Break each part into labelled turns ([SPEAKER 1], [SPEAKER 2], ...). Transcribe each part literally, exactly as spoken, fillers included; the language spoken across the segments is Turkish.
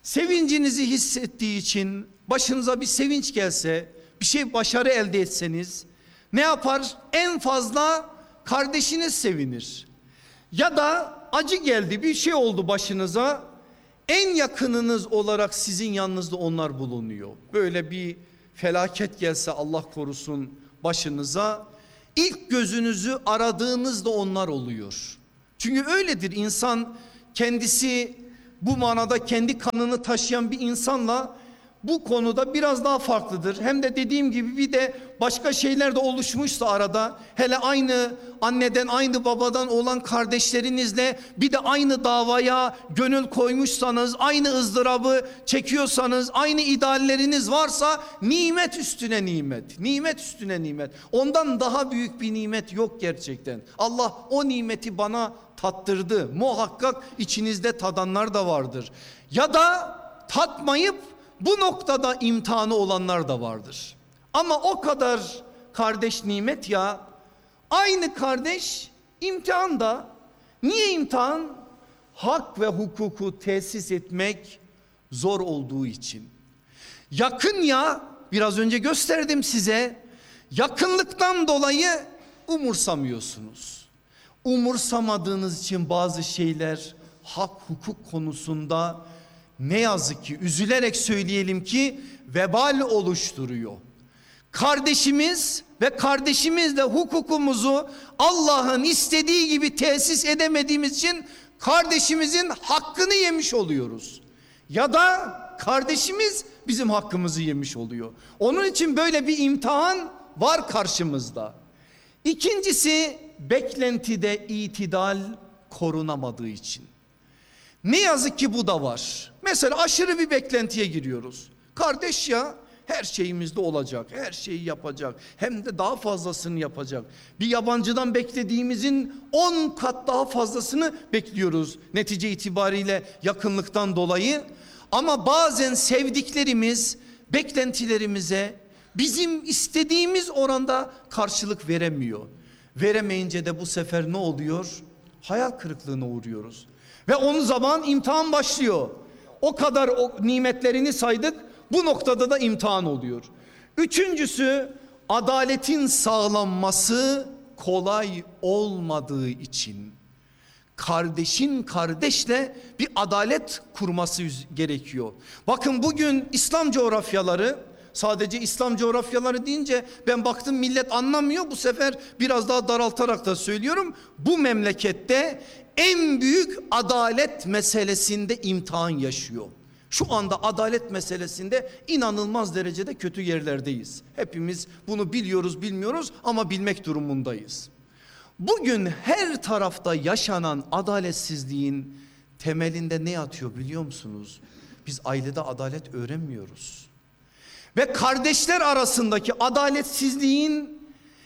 [SPEAKER 1] Sevincinizi hissettiği için başınıza bir sevinç gelse, bir şey başarı elde etseniz ne yapar? En fazla kardeşiniz sevinir. Ya da acı geldi, bir şey oldu başınıza, en yakınınız olarak sizin yanınızda onlar bulunuyor. Böyle bir felaket gelse Allah korusun başınıza, ilk gözünüzü aradığınızda onlar oluyor. Çünkü öyledir, insan kendisi bu manada kendi kanını taşıyan bir insanla bu konuda biraz daha farklıdır. Hem de dediğim gibi bir de başka şeyler de oluşmuşsa arada, hele aynı anneden aynı babadan olan kardeşlerinizle bir de aynı davaya gönül koymuşsanız, aynı ızdırabı çekiyorsanız, aynı idealleriniz varsa nimet üstüne nimet, nimet üstüne nimet. Ondan daha büyük bir nimet yok gerçekten. Allah o nimeti bana tattırdı. Muhakkak içinizde tadanlar da vardır. Ya da tatmayıp bu noktada imtihanı olanlar da vardır. Ama o kadar kardeş nimet ya. Aynı kardeş imtihanda. Niye imtihan? Hak ve hukuku tesis etmek zor olduğu için. Yakın ya, biraz önce gösterdim size. Yakınlıktan dolayı umursamıyorsunuz. Umursamadığınız için bazı şeyler hak hukuk konusunda ne yazık ki, üzülerek söyleyelim ki, vebal oluşturuyor. Kardeşimiz ve kardeşimizle hukukumuzu Allah'ın istediği gibi tesis edemediğimiz için kardeşimizin hakkını yemiş oluyoruz. Ya da kardeşimiz bizim hakkımızı yemiş oluyor. Onun için böyle bir imtihan var karşımızda. İkincisi, beklentide itidal korunamadığı için. Ne yazık ki bu da var. Mesela aşırı bir beklentiye giriyoruz. Kardeş ya, her şeyimizde olacak, her şeyi yapacak, hem de daha fazlasını yapacak. Bir yabancıdan beklediğimizin on kat daha fazlasını bekliyoruz netice itibariyle yakınlıktan dolayı. Ama bazen sevdiklerimiz beklentilerimize bizim istediğimiz oranda karşılık veremiyor. Veremeyince de bu sefer ne oluyor? Hayal kırıklığına uğruyoruz. Ve onun zaman imtihan başlıyor. O kadar o nimetlerini saydık, bu noktada da imtihan oluyor. Üçüncüsü, adaletin sağlanması kolay olmadığı için. Kardeşin kardeşle bir adalet kurması gerekiyor. Bakın bugün İslam coğrafyaları, sadece İslam coğrafyaları deyince ben baktım millet anlamıyor. Bu sefer biraz daha daraltarak da söylüyorum. Bu memlekette en büyük adalet meselesinde imtihan yaşıyor. Şu anda adalet meselesinde inanılmaz derecede kötü yerlerdeyiz. Hepimiz bunu biliyoruz, bilmiyoruz ama bilmek durumundayız. Bugün her tarafta yaşanan adaletsizliğin temelinde ne yatıyor biliyor musunuz? Biz ailede adalet öğrenmiyoruz. Ve kardeşler arasındaki adaletsizliğin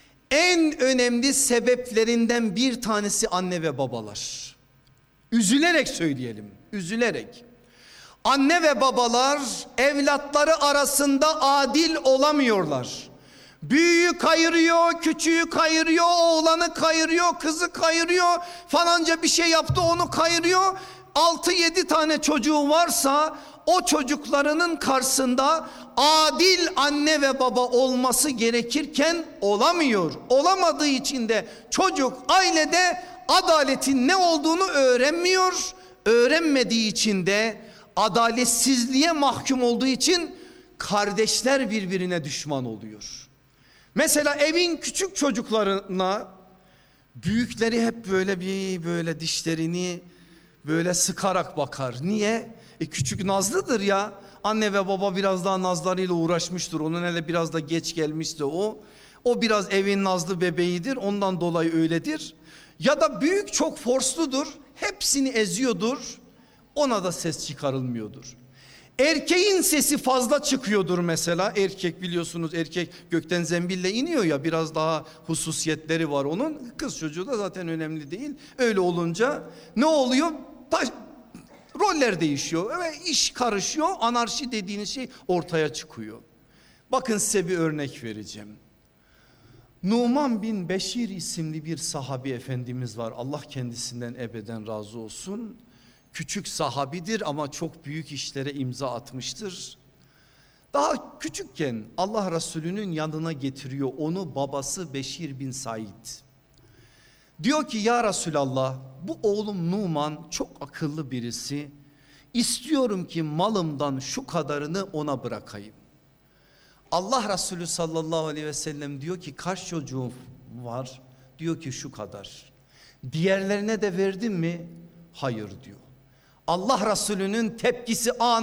[SPEAKER 1] en önemli sebeplerinden bir tanesi anne ve babalar. Üzülerek söyleyelim, üzülerek. Anne ve babalar evlatları arasında adil olamıyorlar. Büyüğü kayırıyor, küçüğü kayırıyor, oğlanı kayırıyor, kızı kayırıyor, falanca bir şey yaptı onu kayırıyor. Altı yedi tane çocuğu varsa o çocuklarının karşısında adil anne ve baba olması gerekirken olamıyor. Olamadığı için de çocuk ailede adaletin ne olduğunu öğrenmiyor. Öğrenmediği için de adaletsizliğe mahkum olduğu için kardeşler birbirine düşman oluyor. Mesela evin küçük çocuklarına büyükleri hep böyle bir böyle dişlerini böyle sıkarak bakar. Niye? E küçük nazlıdır ya. Anne ve baba biraz daha nazlarıyla uğraşmıştır. Onun hele biraz da geç gelmişse o. O biraz evin nazlı bebeğidir. Ondan dolayı öyledir. Ya da büyük çok forsludur. Hepsini eziyordur. Ona da ses çıkarılmıyordur. Erkeğin sesi fazla çıkıyordur mesela. Erkek biliyorsunuz, erkek gökten zembille iniyor ya, biraz daha hususiyetleri var onun. Kız çocuğu da zaten önemli değil. Öyle olunca ne oluyor? Taş, roller değişiyor ve iş karışıyor. Anarşi dediğiniz şey ortaya çıkıyor. Bakın size bir örnek vereceğim. Numan bin Beşir isimli bir sahabi efendimiz var. Allah kendisinden ebeden razı olsun. Küçük sahabidir ama çok büyük işlere imza atmıştır. Daha küçükken Allah Resulü'nün yanına getiriyor onu babası Beşir bin Said. Diyor ki ya Resulallah, bu oğlum Numan çok akıllı birisi. İstiyorum ki malımdan şu kadarını ona bırakayım. Allah Resulü sallallahu aleyhi ve sellem diyor ki kaç çocuğum var? Diyor ki şu kadar. Diğerlerine de verdin mi? Hayır diyor. Allah Resulü'nün tepkisi an